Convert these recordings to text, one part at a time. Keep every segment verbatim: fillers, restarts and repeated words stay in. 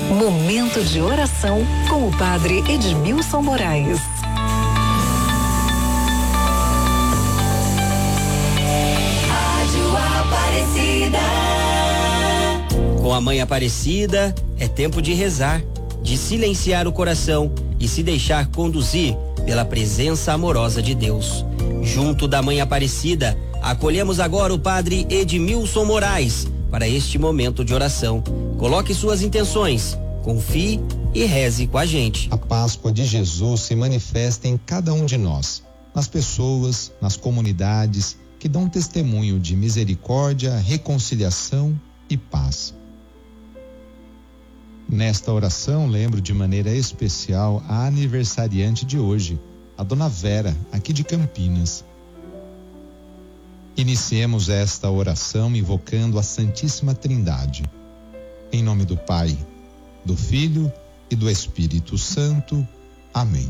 Momento de oração com o Padre Edmilson Moraes. Rádio Aparecida. Com a Mãe Aparecida, é tempo de rezar, de silenciar o coração e se deixar conduzir pela presença amorosa de Deus. Junto da Mãe Aparecida, acolhemos agora o Padre Edmilson Moraes para este momento de oração. Coloque suas intenções, confie e reze com a gente. A Páscoa de Jesus se manifesta em cada um de nós, nas pessoas, nas comunidades que dão testemunho de misericórdia, reconciliação e paz. Nesta oração, lembro de maneira especial a aniversariante de hoje, a Dona Vera, aqui de Campinas. Iniciemos esta oração invocando a Santíssima Trindade. Em nome do Pai, do Filho e do Espírito Santo. Amém.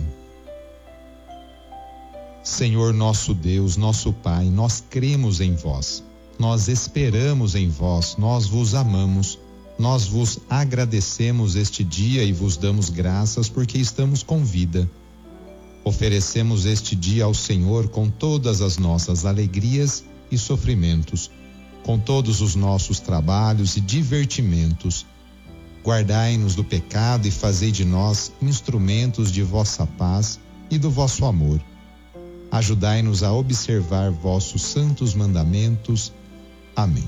Senhor nosso Deus, nosso Pai, nós cremos em vós, nós esperamos em vós, nós vos amamos, nós vos agradecemos este dia e vos damos graças porque estamos com vida. Oferecemos este dia ao Senhor com todas as nossas alegrias e sofrimentos, com todos os nossos trabalhos e divertimentos. Guardai-nos do pecado e fazei de nós instrumentos de vossa paz e do vosso amor. Ajudai-nos a observar vossos santos mandamentos. Amém.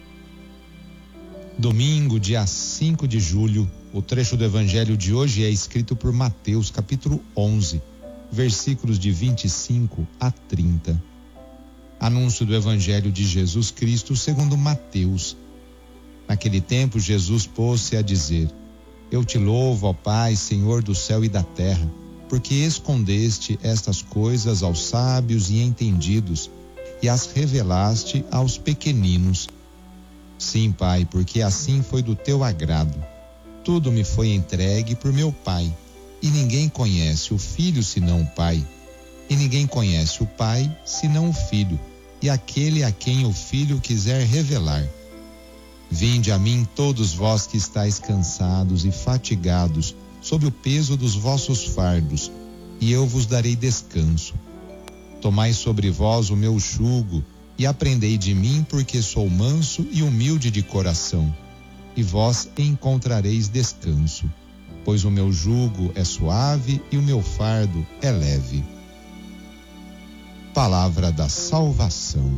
Domingo, dia cinco de julho, o trecho do Evangelho de hoje é escrito por Mateus, capítulo onze, versículos de vinte e cinco a trinta. Anúncio do Evangelho de Jesus Cristo segundo Mateus. Naquele tempo, Jesus pôs-se a dizer: Eu te louvo, ó Pai, Senhor do céu e da terra, porque escondeste estas coisas aos sábios e entendidos e as revelaste aos pequeninos. Sim, Pai, porque assim foi do teu agrado. Tudo me foi entregue por meu Pai, e ninguém conhece o Filho senão o Pai, e ninguém conhece o Pai senão o Filho, e aquele a quem o Filho quiser revelar. Vinde a mim todos vós que estáis cansados e fatigados, sob o peso dos vossos fardos, e eu vos darei descanso. Tomai sobre vós o meu jugo, e aprendei de mim, porque sou manso e humilde de coração, e vós encontrareis descanso, pois o meu jugo é suave e o meu fardo é leve. Palavra da salvação.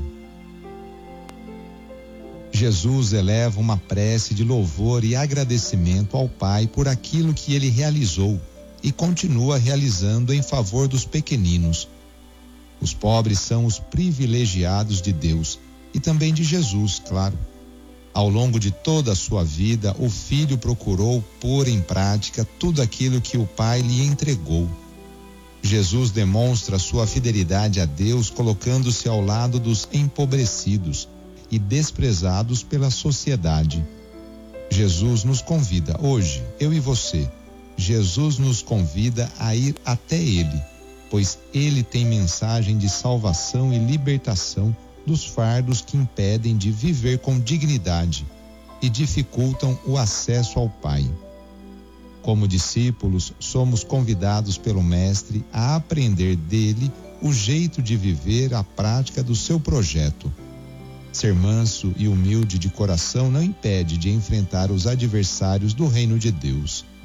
Jesus eleva uma prece de louvor e agradecimento ao Pai por aquilo que ele realizou e continua realizando em favor dos pequeninos. Os pobres são os privilegiados de Deus e também de Jesus, claro. Ao longo de toda a sua vida, o Filho procurou pôr em prática tudo aquilo que o Pai lhe entregou. Jesus demonstra sua fidelidade a Deus colocando-se ao lado dos empobrecidos e desprezados pela sociedade. Jesus nos convida hoje, eu e você, Jesus nos convida a ir até Ele, pois Ele tem mensagem de salvação e libertação dos fardos que impedem de viver com dignidade e dificultam o acesso ao Pai. Como discípulos, somos convidados pelo Mestre a aprender dele o jeito de viver a prática do seu projeto. Ser manso e humilde de coração não impede de enfrentar os adversários do reino de Deus.